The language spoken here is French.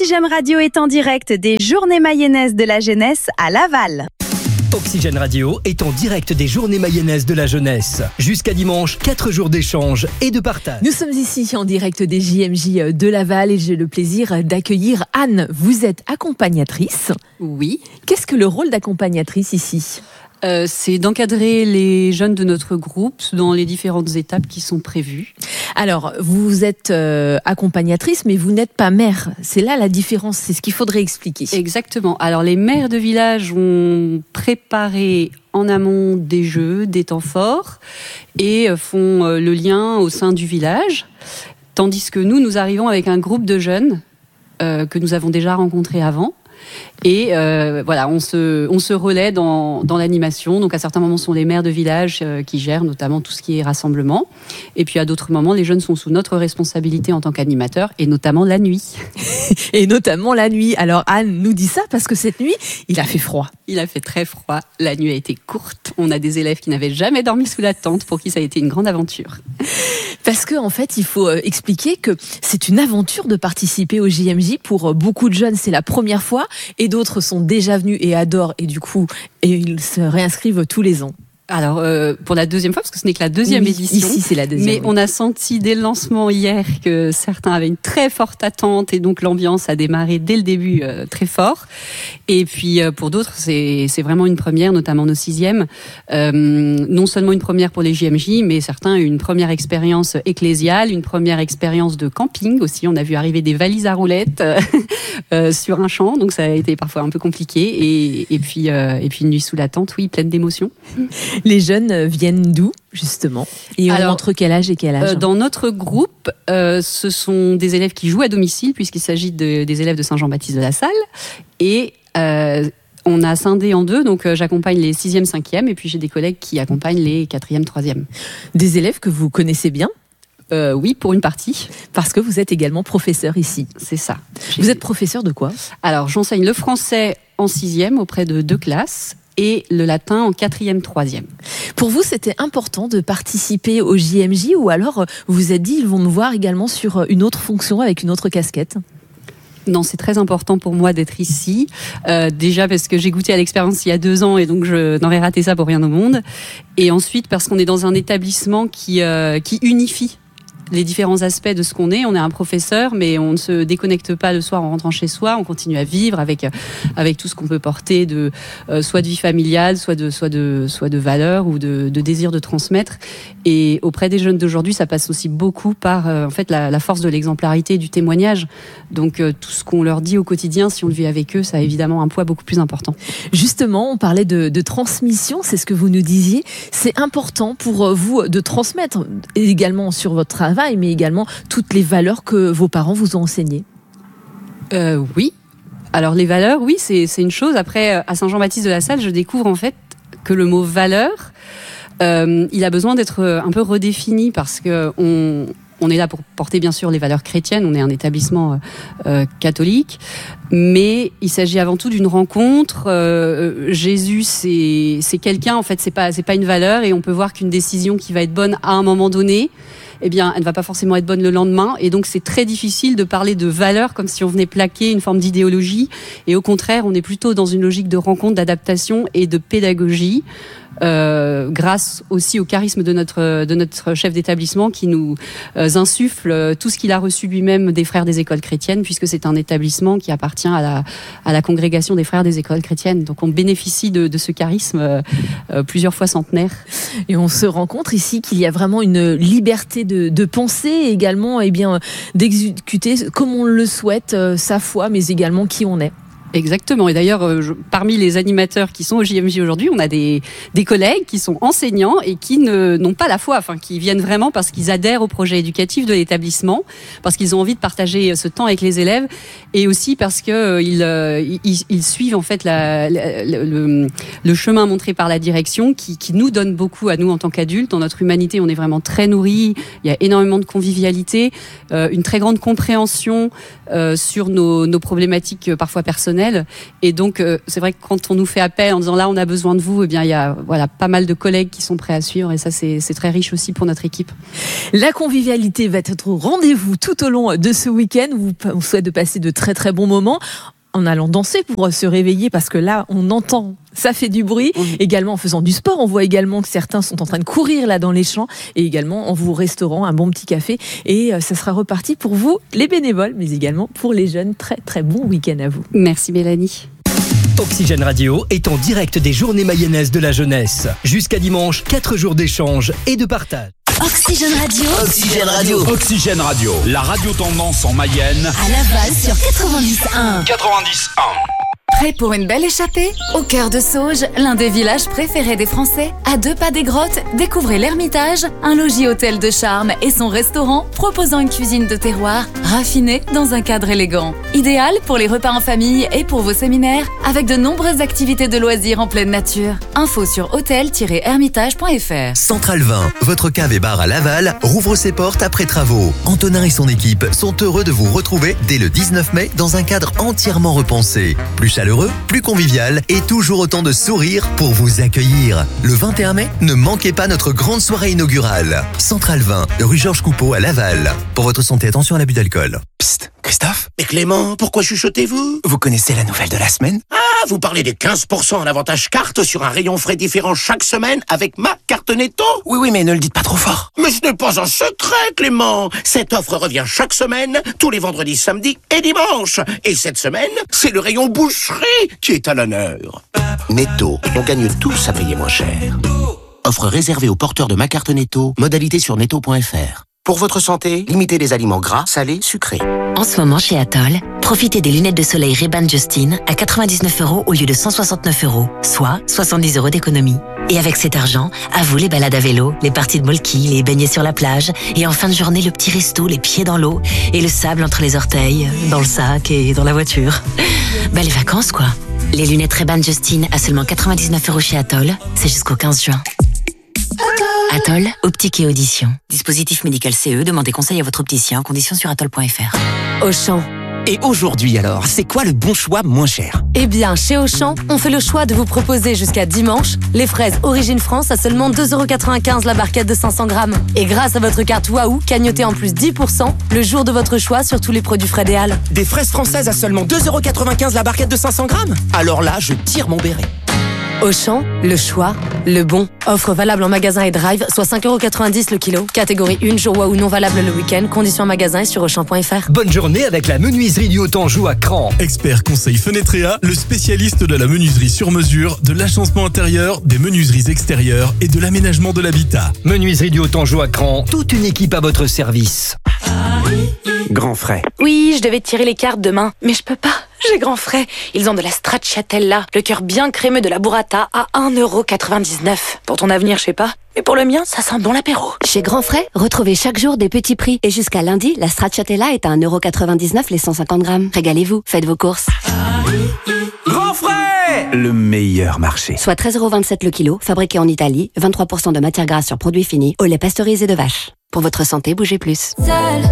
Oxygène Radio est en direct des Journées Mayennaises de la Jeunesse à Laval. Oxygène Radio est en direct des Journées Mayennaises de la Jeunesse. Jusqu'à dimanche, 4 jours d'échange et de partage. Nous sommes ici en direct des JMJ de Laval et j'ai le plaisir d'accueillir Anne. Vous êtes accompagnatrice. Oui. Qu'est-ce que le rôle d'accompagnatrice ici ? C'est d'encadrer les jeunes de notre groupe dans les différentes étapes qui sont prévues. Alors, vous êtes accompagnatrice, mais vous n'êtes pas mère. C'est là la différence, c'est ce qu'il faudrait expliquer. Exactement. Alors, les mères de village ont préparé en amont des jeux, des temps forts, et font le lien au sein du village. Tandis que nous arrivons avec un groupe de jeunes que nous avons déjà rencontrés avant. Et voilà, on se relaie dans l'animation. Donc à certains moments, ce sont les maires de village qui gèrent notamment tout ce qui est rassemblement. Et puis à d'autres moments, les jeunes sont sous notre responsabilité en tant qu'animateurs, et notamment la nuit. Et notamment la nuit. Alors Anne nous dit ça parce que cette nuit, il a fait froid. Il a fait très froid. La nuit a été courte. On a des élèves qui n'avaient jamais dormi sous la tente, pour qui ça a été une grande aventure. Parce que en fait, il faut expliquer que c'est une aventure de participer au JMJ. Pour beaucoup de jeunes, c'est la première fois. Et d'autres sont déjà venus et adorent, et du coup, ils se réinscrivent tous les ans. Alors, pour la deuxième fois, parce que ce n'est que la deuxième édition. Ici, c'est la deuxième. Mais on a senti dès le lancement hier que certains avaient une très forte attente, et donc l'ambiance a démarré dès le début très fort. Et puis, pour d'autres, c'est vraiment une première, notamment nos 6e. Non seulement une première pour les JMJ, mais certains ont eu une première expérience ecclésiale, une première expérience de camping aussi. On a vu arriver des valises à roulettes sur un champ, donc ça a été parfois un peu compliqué. Et puis une nuit sous la tente, oui, pleine d'émotions. Les jeunes viennent d'où, justement ? Et entre quel âge et quel âge ? Dans notre groupe, ce sont des élèves qui jouent à domicile, puisqu'il s'agit des élèves de Saint-Jean-Baptiste de la Salle. Et on a scindé en deux, donc j'accompagne les 6e, 5e, et puis j'ai des collègues qui accompagnent les 4e, 3e. Des élèves que vous connaissez bien ? Oui, pour une partie. Parce que vous êtes également professeur ici. C'est ça. Vous êtes professeur de quoi ? Alors, j'enseigne le français en 6e auprès de 2 classes, et le latin en 4e, 3e. Pour vous, c'était important de participer au JMJ, ou alors vous vous êtes dit, ils vont me voir également sur une autre fonction avec une autre casquette ? Non, c'est très important pour moi d'être ici. Déjà parce que j'ai goûté à l'expérience il y a 2 ans, et donc je n'aurais raté ça pour rien au monde. Et ensuite parce qu'on est dans un établissement qui unifie les différents aspects de ce qu'on est. On est un professeur, mais on ne se déconnecte pas le soir en rentrant chez soi. On continue à vivre avec tout ce qu'on peut porter de soit de vie familiale, soit de valeurs ou de désir de transmettre. Et auprès des jeunes d'aujourd'hui, ça passe aussi beaucoup par en fait la force de l'exemplarité et du témoignage. Donc tout ce qu'on leur dit au quotidien, si on le vit avec eux, ça a évidemment un poids beaucoup plus important. Justement, on parlait de transmission, c'est ce que vous nous disiez. C'est important pour vous de transmettre également sur votre travail, mais également toutes les valeurs que vos parents vous ont enseignées. Oui. Alors les valeurs, oui, c'est une chose. Après, à Saint-Jean-Baptiste de la Salle, je découvre en fait que le mot valeur, il a besoin d'être un peu redéfini, parce que on est là pour porter bien sûr les valeurs chrétiennes. On est un établissement catholique, mais il s'agit avant tout d'une rencontre. Jésus, c'est quelqu'un. En fait, c'est pas une valeur, et on peut voir qu'une décision qui va être bonne à un moment donné, eh bien, elle ne va pas forcément être bonne le lendemain. Et donc, c'est très difficile de parler de valeurs comme si on venait plaquer une forme d'idéologie. Et au contraire, on est plutôt dans une logique de rencontre, d'adaptation et de pédagogie. Grâce aussi au charisme de notre chef d'établissement, qui nous insuffle tout ce qu'il a reçu lui-même des frères des écoles chrétiennes, puisque c'est un établissement qui appartient à la congrégation des frères des écoles chrétiennes. Donc on bénéficie de ce charisme plusieurs fois centenaire. Et on se rend compte ici qu'il y a vraiment une liberté de penser, et également d'exécuter comme on le souhaite sa foi, mais également qui on est. Exactement. Et d'ailleurs, parmi les animateurs qui sont au JMJ aujourd'hui, on a des collègues qui sont enseignants et qui n'ont pas la foi, qui viennent vraiment parce qu'ils adhèrent au projet éducatif de l'établissement, parce qu'ils ont envie de partager ce temps avec les élèves, et aussi parce que ils suivent en fait le chemin montré par la direction, qui nous donne beaucoup à nous en tant qu'adultes. Dans notre humanité, on est vraiment très nourris. Il y a énormément de convivialité, une très grande compréhension sur nos problématiques parfois personnelles, personnel. Et donc, c'est vrai que quand on nous fait appel en disant là, on a besoin de vous, eh bien, il y a pas mal de collègues qui sont prêts à suivre. Et ça, c'est très riche aussi pour notre équipe. La convivialité va être au rendez-vous tout au long de ce week-end. On souhaite de passer de très très bons moments en allant danser pour se réveiller, parce que là, on entend, ça fait du bruit. Également en faisant du sport, on voit également que certains sont en train de courir là dans les champs, et également en vous restaurant un bon petit café. Et ça sera reparti pour vous, les bénévoles, mais également pour les jeunes. Très très bon week-end à vous. Merci Mélanie. Oxygène Radio est en direct des Journées Mayennaises de la jeunesse. Jusqu'à dimanche, 4 jours d'échange et de partage. Oxygène Radio. Oxygène Radio. Oxygène Radio. La radio tendance en Mayenne. À Laval sur 90.1. 90.1. Prêt pour une belle échappée? Au cœur de Sauges, l'un des villages préférés des Français, à 2 pas des grottes, découvrez l'Ermitage, un logis-hôtel de charme et son restaurant proposant une cuisine de terroir raffinée dans un cadre élégant. Idéal pour les repas en famille et pour vos séminaires, avec de nombreuses activités de loisirs en pleine nature. Info sur hôtel-hermitage.fr. Central Vin, votre cave et bar à Laval, rouvre ses portes après travaux. Antonin et son équipe sont heureux de vous retrouver dès le 19 mai dans un cadre entièrement repensé. Plus chaleureux, plus convivial et toujours autant de sourires pour vous accueillir. Le 21 mai, ne manquez pas notre grande soirée inaugurale. Central Vin, rue Georges Coupeau à Laval. Pour votre santé, attention à l'abus d'alcool. Psst, Christophe? Mais Clément, pourquoi chuchotez-vous? Vous connaissez la nouvelle de la semaine? Ah, vous parlez des 15% en avantage carte sur un rayon frais différent chaque semaine avec ma carte Netto? Oui, mais ne le dites pas trop fort. Mais ce n'est pas un secret, Clément. Cette offre revient chaque semaine, tous les vendredis, samedis et dimanches. Et cette semaine, c'est le rayon boucherie qui est à l'honneur. Netto, on gagne tous à payer moins cher. Offre réservée aux porteurs de ma carte Netto, modalité sur netto.fr. Pour votre santé, limitez les aliments gras, salés, sucrés. En ce moment chez Atoll, profitez des lunettes de soleil Ray-Ban Justin à 99 € au lieu de 169 €, soit 70 € d'économie. Et avec cet argent, à vous les balades à vélo, les parties de molki, les baignets sur la plage, et en fin de journée le petit resto, les pieds dans l'eau, et le sable entre les orteils, dans le sac et dans la voiture. Bah les vacances quoi. Les lunettes Ray-Ban Justin à seulement 99 € chez Atoll, c'est jusqu'au 15 juin. Atoll, optique et audition. Dispositif médical CE, demandez conseil à votre opticien, conditions sur atoll.fr. Auchan. Et aujourd'hui alors, c'est quoi le bon choix moins cher? Eh bien, chez Auchan, on fait le choix de vous proposer jusqu'à dimanche les fraises Origine France à seulement 2,95 € la barquette de 500 grammes. Et grâce à votre carte Waouh, cagnotez en plus 10% le jour de votre choix sur tous les produits Frédéal. Des fraises françaises à seulement 2,95 € la barquette de 500 grammes? Alors là, je tire mon béret. Auchan, le choix, le bon. Offre valable en magasin et drive, soit 5,90 € le kilo. Catégorie 1, jour Waouh non valable le week-end. Conditions en magasin et sur Auchan.fr. Bonne journée avec la menuiserie du Haut-Anjou à Cran. Expert conseil Fenetrea, le spécialiste de la menuiserie sur mesure, de l'agencement intérieur, des menuiseries extérieures et de l'aménagement de l'habitat. Menuiserie du Haut-Anjou à Cran, toute une équipe à votre service. Grand frais. Oui, je devais tirer les cartes demain, mais je peux pas. J'ai grand frais. Ils ont de la stracciatella, le cœur bien crémeux de la burrata à 1,99 €. Pour ton avenir, je sais pas. Mais pour le mien, ça sent bon l'apéro. Chez Grand Frais, retrouvez chaque jour des petits prix. Et jusqu'à lundi, la stracciatella est à 1,99 € les 150 grammes. Régalez-vous, faites vos courses. Grand frais! Le meilleur marché. Soit 13,27 € le kilo, fabriqué en Italie, 23% de matière grasse sur produits finis, au lait pasteurisé de vache. Pour votre santé, bougez plus.